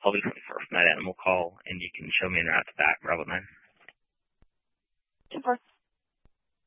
I'll do 24th night animal call, and you can show me en route to back, Bravo 9.